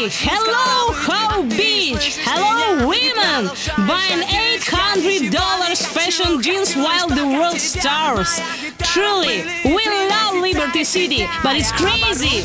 City! Hello, How Beach! Hello, women! Buying $800 fashion jeans while the world starves! Truly, we love Liberty City, but it's crazy!